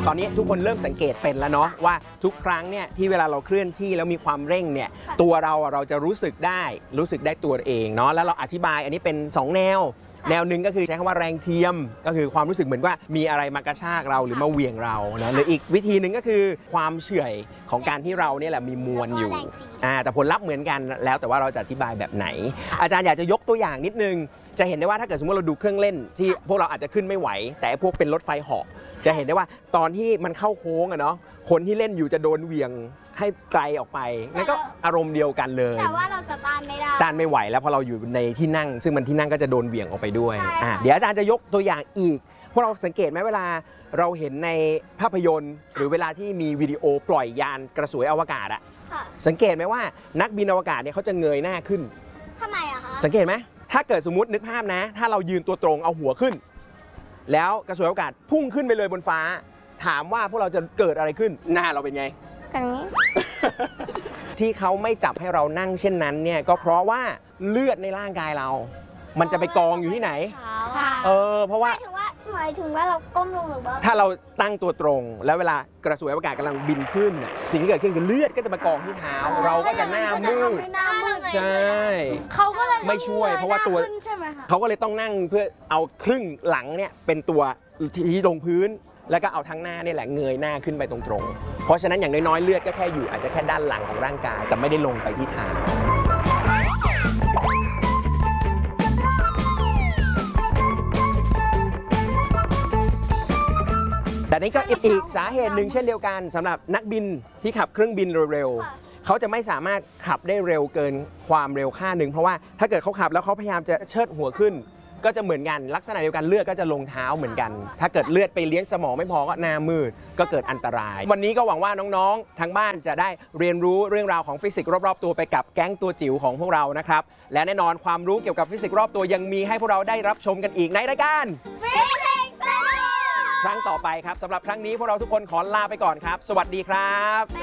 ตอนนี้ทุกคนเริ่มสังเกตเป็นแล้วเนาะว่าทุกครั้งเนี่ยที่เวลาเราเคลื่อนที่แล้วมีความเร่งเนี่ยตัวเราจะรู้สึกได้ตัวเองเนาะแล้วเราอธิบายอันนี้เป็น2แนวหนึ่งก็คือใช้คำว่าแรงเทียมก็คือความรู้สึกเหมือนว่ามีอะไรมากระชากเราหรือมาเหวี่ยงเราเนาะหรืออีกวิธีหนึ่งก็คือความเฉื่อยของการที่เราเนี่ยแหละมีมวลอยู่แต่ผลลัพธ์เหมือนกันแล้วแต่ว่าเราจะอธิบายแบบไหนอาจารย์อยากจะยกตัวอย่างนิดนึงจะเห็นได้ว่าถ้าเกิดสมมติเราดูเครื่องเล่นที่พวกเราอาจจะขึ้นไม่ไหวแต่พวกเป็นรถไฟเหาะจะเห็นได้ว่าตอนที่มันเข้าโค้งอะเนาะคนที่เล่นอยู่จะโดนเหวี่ยงให้ไกลออกไปนั่นก็อารมณ์เดียวกันเลยแต่ว่าเราจะต้านไม่ได้ต้านไม่ไหวแล้วพอเราอยู่ในที่นั่งซึ่งมันที่นั่งก็จะโดนเหวี่ยงออกไปด้วยเดี๋ยวอาจารย์จะยกตัวอย่างอีกพวกเราสังเกตไหมเวลาเราเห็นในภาพยนตร์หรือเวลาที่มีวิดีโอปล่อยยานกระสวยอวกาศอะสังเกตไหมว่านักบินอวกาศเนี่ยเขาจะเงยหน้าขึ้นทำไมอะคะสังเกตไหมถ้าเกิดสมมตินึกภาพนะถ้าเรายืนตัวตรงเอาหัวขึ้นแล้วกระสวยอวกาศพุ่งขึ้นไปเลยบนฟ้าถามว่าพวกเราจะเกิดอะไรขึ้นหน้าเราเป็นไงแบบนี้ที่เขาไม่จับให้เรานั่งเช่นนั้นเนี่ยก็เพราะว่าเลือดในร่างกายเรามันจะไปกองอยู่ที่ไหนเพราะว่าหมายถึงว่าเราก้มลงหรือว่าถ้าเราตั้งตัวตรงแล้วเวลากระสวยอวกาศกำลังบินขึ้นสิ่งที่เกิดขึ้นคือเลือดก็จะมากองที่เท้าเราก็จะหน้ามืดใช่เขาก็เลยไม่ช่วยเพราะว่าตัวเขาก็เลยต้องนั่งเพื่อเอาครึ่งหลังเนี่ยเป็นตัวที่ลงพื้นแล้วก็เอาทั้งหน้านี่แหละเงยหน้าขึ้นไปตรงๆเพราะฉะนั้นอย่างน้อยๆเลือดก็แค่อยู่อาจจะแค่ด้านหลังของร่างกายแต่ไม่ได้ลงไปที่เท้าแต่นี่ก็อีกสาเหตุหนึ่งเช่นเดียวกันสำหรับนักบินที่ขับเครื่องบินเร็วๆเขาจะไม่สามารถขับได้เร็วเกินความเร็วค่าหนึ่งเพราะว่าถ้าเกิดเขาขับแล้วเขาพยายามจะเชิดหัวขึ้นก็จะเหมือนกันลักษณะเดียวกันเลือดก็จะลงเท้าเหมือนกันถ้าเกิดเลือดไปเลี้ยงสมองไม่พอก็หน้ามืดก็เกิดอันตรายวันนี้ก็หวังว่าน้องๆทางบ้านจะได้เรียนรู้เรื่องราวของฟิสิกส์รอบๆตัวไปกับแก๊งตัวจิ๋วของพวกเรานะครับและแน่นอนความรู้เกี่ยวกับฟิสิกส์รอบตัวยังมีให้พวกเราได้รับชมกันอีกในรายการครั้งต่อไปครับสำหรับครั้งนี้พวกเราทุกคนขอลาไปก่อนครับสวัสดีครับ